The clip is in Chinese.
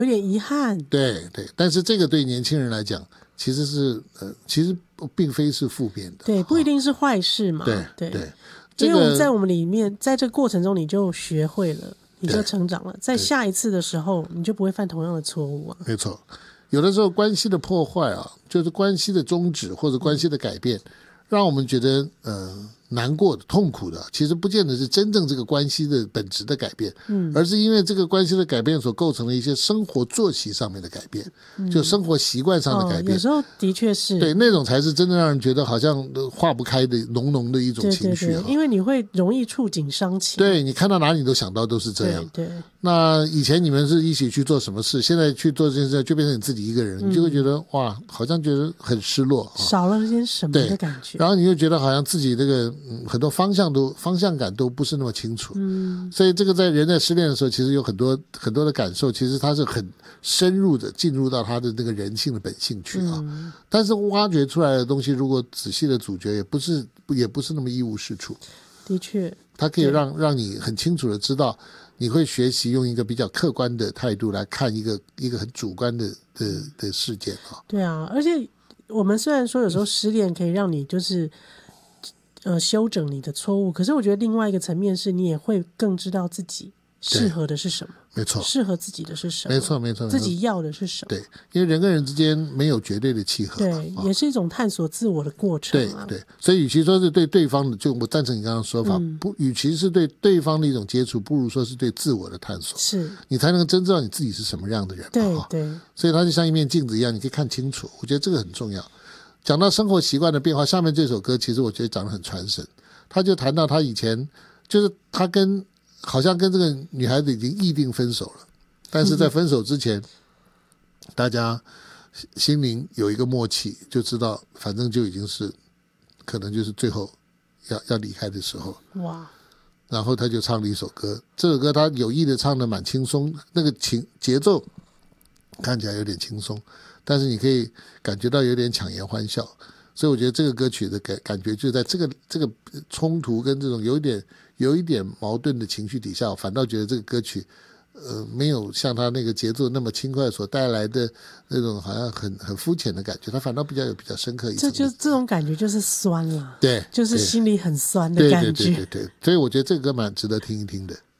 有点遗憾。 对对，但是这个对年轻人来讲，其实是其实并非是负面的， 对，不一定是坏事嘛。 对对对， 因为我们在我们里面，在这个过程中你就学会了，你就成长了，在下一次的时候你就不会犯同样的错误啊。 没错，有的时候关系的破坏啊，就是关系的终止或者关系的改变，让我们觉得难过的、痛苦的，其实不见得是真正这个关系的本质的改变，而是因为这个关系的改变所构成的一些生活作息上面的改变，就生活习惯上的改变。 有时候的确是对，那种才是真的让人觉得好像化不开的浓浓的一种情绪。 对，因为你会容易触景伤情。 对，你看到哪里都想到都是这样。 对， 那以前你们是一起去做什么事，现在去做这件事就变成你自己一个人，你就会觉得哇，好像觉得很失落， 少了些什么的感觉。 然后你就觉得好像自己这个很多方向感都不是那么清楚。所以这个在人在失恋的时候，其实有很多很多的感受，其实他是很深入的进入到他的那个人性的本性去啊。但是挖掘出来的东西，如果仔细的咀嚼，也不是那么一无是处。 的确， 它可以让你很清楚的知道，你会学习用一个比较客观的态度来看一个很主观的事件啊。 对啊，而且我们虽然说有时候失恋可以让你就是修整你的错误，可是我觉得另外一个层面是你也会更知道自己适合的是什么。 没错， 适合自己的是什么？ 没错， 自己要的是什么？ 对，因为人跟人之间没有绝对的契合， 对，也是一种探索自我的过程啊。 对，所以与其说是对对方的，就我赞成你刚刚说法，与其是对对方的一种接触，不如说是对自我的探索， 是你才能真知道你自己是什么样的人嘛。 对， 所以它就像一面镜子一样，你可以看清楚。我觉得这个很重要。讲到生活习惯的变化，下面这首歌其实我觉得讲得很传神。他就谈到他以前就是他好像跟这个女孩子已经议定分手了，但是在分手之前，大家心灵有一个默契，就知道反正就已经是可能就是最后要离开的时候。 哇！ 然后他就唱了一首歌，这首歌他有意的唱的蛮轻松，那个节奏看起来有点轻松，但是你可以感觉到有点强颜欢笑。所以我觉得这个歌曲的感觉就在这个冲突跟这种有一点矛盾的情绪底下，反倒觉得这个歌曲没有像他那个节奏那么轻快所带来的那种好像很肤浅的感觉，他反倒比较深刻一层。 这种感觉就是酸了， 对， 就是心里很酸的感觉。 对，所以我觉得这个歌蛮值得听一听的。